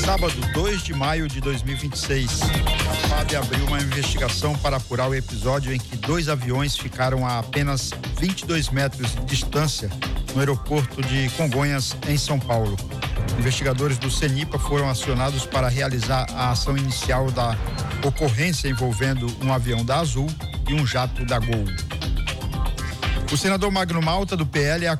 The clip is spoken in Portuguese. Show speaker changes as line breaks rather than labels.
Sábado, 2 de maio de 2026, a FAB abriu uma investigação para apurar o episódio em que 2 aviões ficaram a apenas 22 metros de distância no aeroporto de Congonhas, em São Paulo. Investigadores do CENIPA foram acionados para realizar a ação inicial da ocorrência envolvendo um avião da Azul e um jato da Gol. O senador Magno Malta, do PL,